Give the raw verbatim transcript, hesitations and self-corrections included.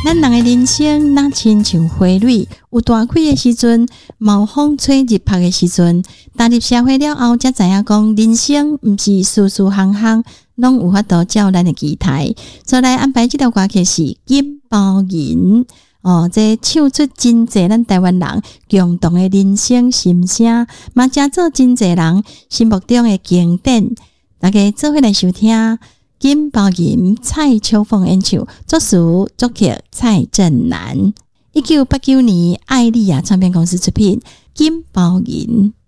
咱人的人生若亲像花蕊，有大开的时阵，冒风吹日晒的时阵，踏入社会了后，才知影讲人生毋是事事行行拢有法度照咱的期待。所以来安排这条歌曲是《金包银》哦，这唱出真济咱台湾人共同的人生心声，嘛加做真济人心目中的经典。大家做伙来收听。金包银蔡秋凤演唱，作词作曲蔡振南。一九八九年艾丽亚唱片公司出品《金包银》。